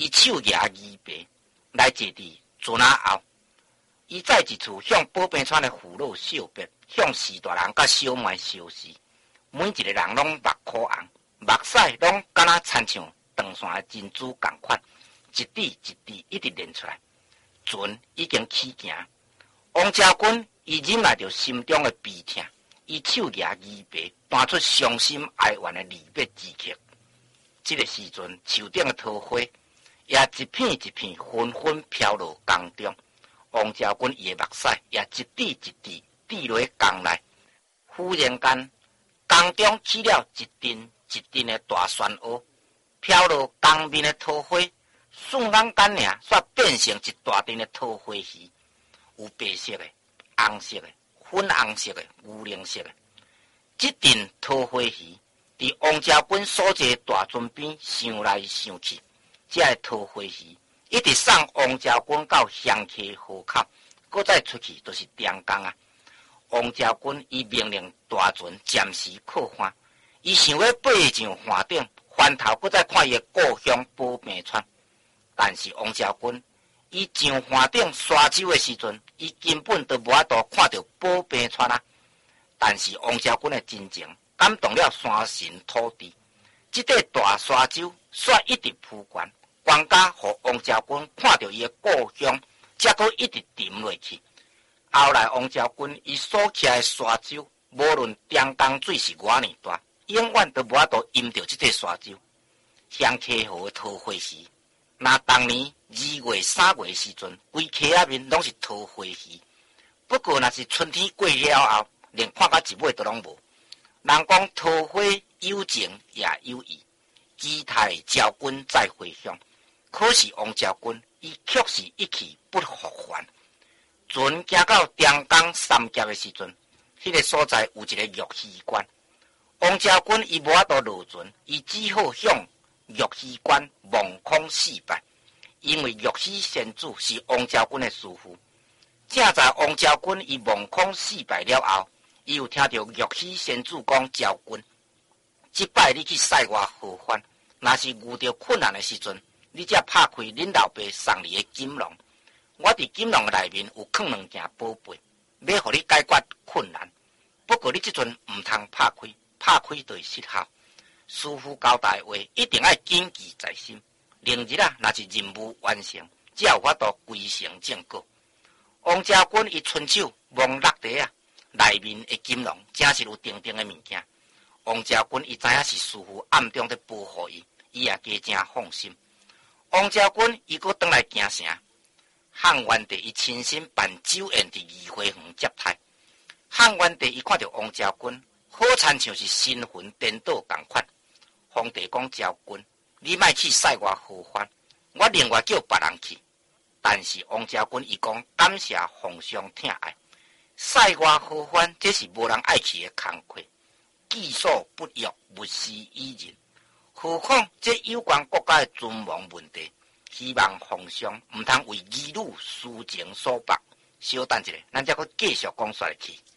伊手拿鱼皮来坐伫船仔后，伊再一次向宝平川的父老小别，向四大人甲小妹相视。每一个人拢目眶红，目屎拢敢若亲像长线的珍珠共款，一滴一滴一直连出来。船已经起行，王家军伊忍耐着心中的悲痛，伊手拿鱼皮，弹出伤心哀怨的离别之曲。这个时阵，树顶的桃花也一片一片纷纷飘落江中，王家军伊的目屎也一滴一滴滴落江内。忽然间，江中起了一阵一阵的大漩涡，飘落江面的桃花，瞬间间尔，煞变成一大阵的桃花鱼，有白色的、红色的、粉红色的、牛奶色的。这阵桃花鱼伫王家军所在大船边想来想去，这个桃花鱼一直送王家军到香溪河口，搁再出去就是点工啊。王家军伊命令大船暂时靠岸，伊想要爬上岸顶，翻头搁再看伊的故乡宝平川。但是王家军伊上岸顶沙洲的时阵，伊根本都无法度看到宝平川啊。但是王家军的真情感动了山神土地，这块大沙洲煞一直铺悬，悬甲互王家军看到伊的故乡，才搁一直沉落去。后来王家军伊所徛的沙洲，无论点工水是偌尼大，永远都无法度淹着这块沙洲。香溪河的桃花鱼，那当年2月3月时阵，规溪仔面拢是桃花鱼。不过若是春天过了后，连看甲一尾都拢无。人讲桃花有情也有义，期待昭君再回乡。可是王昭君伊却是一去不复返。船行到点工三峡的时阵，迄个所在有一个玉溪关。王昭君伊无法度落船，伊只好向玉溪关望空四拜，因为玉溪仙主是王昭君的师父。正在王昭君伊望空四拜了后，伊又听到玉溪仙主讲：昭君，这摆你去塞外河翻，若是遇到困难的时阵，你才拍开恁老爸送你的金龙。我伫金龙内面有藏2件宝贝，要互你解决困难。不过你这阵唔通拍开，拍开就会失效。师父交代的话一定要谨记在心。明日啊，若是任务完成，才有法度归成正果。王家军伊伸手望落地啊，内面的金龙正是有定定的物件。王家军伊知影是师父暗中在保护伊，伊也加正放心。王家军伊搁转来京城。汉元帝伊亲身办酒宴伫御花园接待。汉元帝伊看到王昭君，好亲像是神魂颠倒共款。皇帝讲：昭君，你莫去塞外河翻，我另外叫别人去。但是王昭君伊讲：感谢皇上疼爱，塞外河翻这是无人爱去的工课，己所不欲，勿施于人。何况这有关国家的存亡问题。希望皇上唔通为儿女私情所绑。稍等一下，咱再搁继续讲下去。